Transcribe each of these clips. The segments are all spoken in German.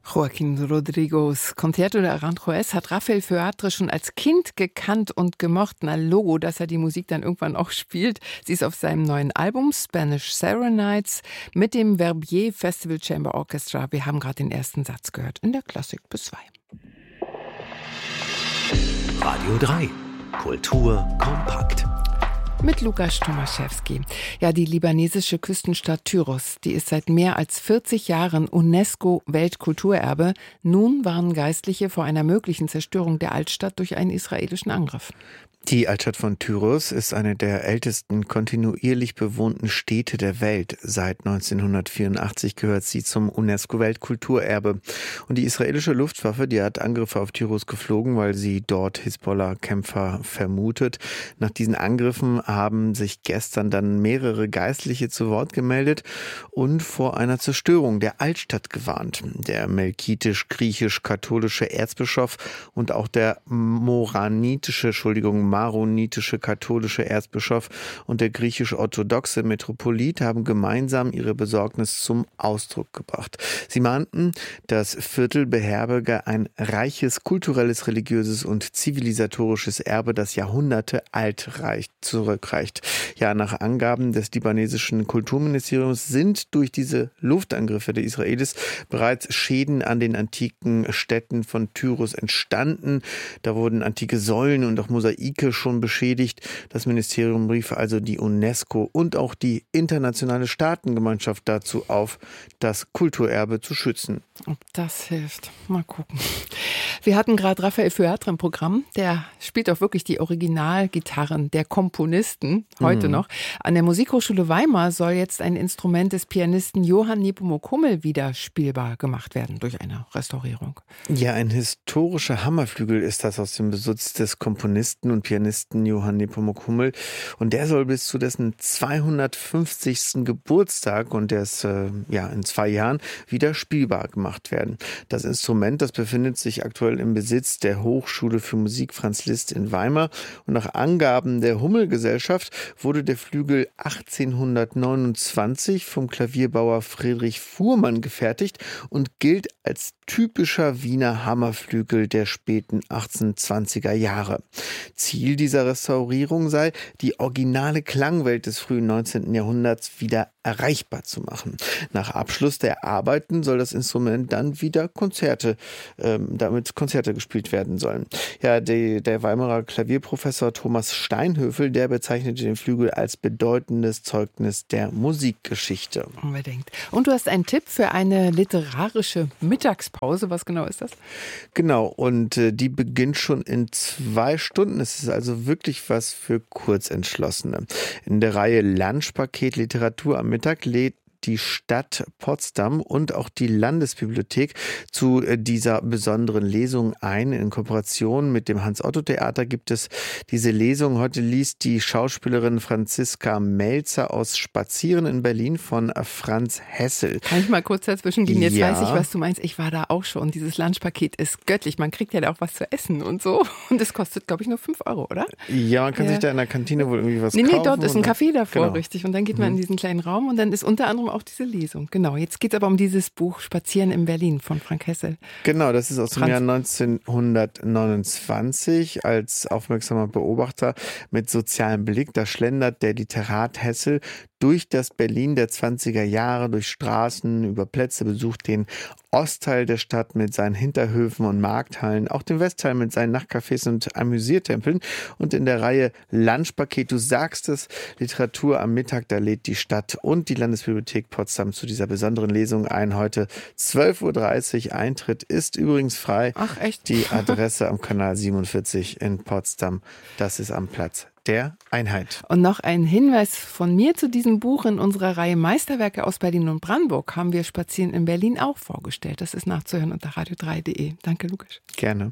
Joaquín Rodrigos Concerto de Aranjuez hat Rafael Föatre schon als Kind gekannt und gemocht. Na Logo, dass er die Musik dann irgendwann auch spielt. Sie ist auf seinem neuen Album Spanish Serenades mit dem Verbier Festival Chamber Orchestra. Wir haben gerade den ersten Satz gehört in der Klassik bis 2. Radio 3. Kultur kompakt. Mit Lukas Tomaszewski. Ja, die libanesische Küstenstadt Tyros, die ist seit mehr als 40 Jahren UNESCO-Weltkulturerbe. Nun warnen Geistliche vor einer möglichen Zerstörung der Altstadt durch einen israelischen Angriff. Die Altstadt von Tyros ist eine der ältesten kontinuierlich bewohnten Städte der Welt. Seit 1984 gehört sie zum UNESCO-Weltkulturerbe. Und die israelische Luftwaffe, die hat Angriffe auf Tyros geflogen, weil sie dort Hisbollah-Kämpfer vermutet. Nach diesen Angriffen haben sich gestern dann mehrere Geistliche zu Wort gemeldet und vor einer Zerstörung der Altstadt gewarnt. Der melkitisch-griechisch-katholische Erzbischof und auch der maronitische katholische Erzbischof und der griechisch-orthodoxe Metropolit haben gemeinsam ihre Besorgnis zum Ausdruck gebracht. Sie mahnten, das Viertel beherberge ein reiches kulturelles, religiöses und zivilisatorisches Erbe, das Jahrhunderte alt zurückreicht. Ja, nach Angaben des libanesischen Kulturministeriums sind durch diese Luftangriffe der Israelis bereits Schäden an den antiken Städten von Tyros entstanden. Da wurden antike Säulen und auch Mosaike schon beschädigt. Das Ministerium rief also die UNESCO und auch die internationale Staatengemeinschaft dazu auf, das Kulturerbe zu schützen. Ob das hilft, mal gucken. Wir hatten gerade Rafael Föatre im Programm. Der spielt auch wirklich die Originalgitarren der Komponisten, heute noch. An der Musikhochschule Weimar soll jetzt ein Instrument des Pianisten Johann Nepomuk Hummel wieder spielbar gemacht werden durch eine Restaurierung. Ja, ein historischer Hammerflügel ist das aus dem Besitz des Komponisten und Pianisten Johann Nepomuk Hummel. Und der soll bis zu dessen 250. Geburtstag, und der ist in 2 Jahren, wieder spielbar gemacht werden. Das Instrument, das befindet sich aktuell im Besitz der Hochschule für Musik Franz Liszt in Weimar. Und nach Angaben der Hummel-Gesellschaft wurde der Flügel 1829 vom Klavierbauer Friedrich Fuhrmann gefertigt und gilt als typischer Wiener Hammerflügel der späten 1820er Jahre. Ziel dieser Restaurierung sei, die originale Klangwelt des frühen 19. Jahrhunderts wieder erreichbar zu machen. Nach Abschluss der Arbeiten soll das Instrument dann wieder Konzerte gespielt werden sollen. Ja, der Weimarer Klavierprofessor Thomas Steinhöfel, der bezeichnete den Flügel als bedeutendes Zeugnis der Musikgeschichte. Unbedingt. Und du hast einen Tipp für eine literarische Mittagspause. Was genau ist das? Genau, und die beginnt schon in 2 Stunden. Es ist also wirklich was für Kurzentschlossene. In der Reihe Lunchpaket Literatur am Mittag lädt die Stadt Potsdam und auch die Landesbibliothek zu dieser besonderen Lesung ein. In Kooperation mit dem Hans-Otto-Theater gibt es diese Lesung. Heute liest die Schauspielerin Franziska Melzer aus Spazieren in Berlin von Franz Hessel. Kann ich mal kurz dazwischen gehen? Jetzt Ja. weiß ich, was du meinst. Ich war da auch schon. Dieses Lunchpaket ist göttlich. Man kriegt ja da auch was zu essen und so. Und es kostet, glaube ich, nur 5 €, oder? Ja, man kann sich da in der Kantine wohl irgendwie was kaufen. Nee, dort ist ein Café davor, Genau. richtig. Und dann geht man in diesen kleinen Raum und dann ist unter anderem auch diese Lesung. Genau, jetzt geht es aber um dieses Buch Spazieren in Berlin von Frank Hessel. Genau, das ist aus dem Jahr 1929. Als aufmerksamer Beobachter mit sozialem Blick, da schlendert der Literat Hessel durch das Berlin der 20er Jahre, durch Straßen, über Plätze, besucht den Ostteil der Stadt mit seinen Hinterhöfen und Markthallen, auch den Westteil mit seinen Nachtcafés und Amüsiertempeln. Und in der Reihe Lunchpaket, du sagst es, Literatur am Mittag, da lädt die Stadt und die Landesbibliothek Potsdam zu dieser besonderen Lesung ein. Heute 12:30 Uhr. Eintritt ist übrigens frei. Ach, echt? Die Adresse am Kanal 47 in Potsdam, das ist am Platz der Einheit. Und noch ein Hinweis von mir zu diesem Buch. In unserer Reihe Meisterwerke aus Berlin und Brandenburg haben wir Spazieren in Berlin auch vorgestellt. Das ist nachzuhören unter radio3.de. Danke, Lukas. Gerne.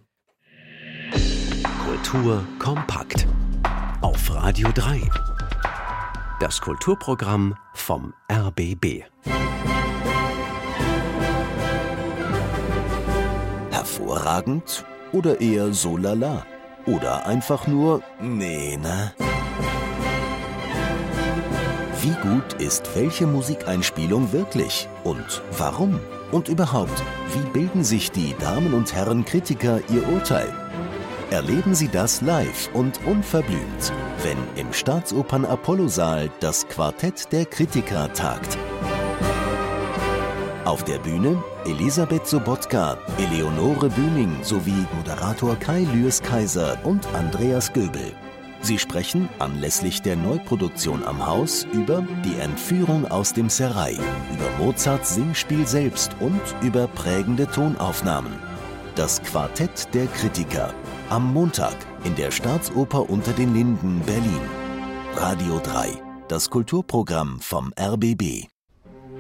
Kultur kompakt. Auf Radio 3. Das Kulturprogramm vom RBB. Hervorragend oder eher so lala? Oder einfach nur nee, ne? Wie gut ist welche Musikeinspielung wirklich? Und warum? Und überhaupt, Wie bilden sich die Damen und Herren Kritiker ihr Urteil? Erleben Sie das live und unverblümt, wenn im Staatsopern Apollo-Saal das Quartett der Kritiker tagt. Auf der Bühne Elisabeth Sobotka, Eleonore Bühning sowie Moderator Kai Lüers-Kaiser und Andreas Göbel. Sie sprechen anlässlich der Neuproduktion am Haus über die Entführung aus dem Serail, über Mozarts Singspiel selbst und über prägende Tonaufnahmen. Das Quartett der Kritiker. Am Montag in der Staatsoper Unter den Linden, Berlin. Radio 3, das Kulturprogramm vom RBB.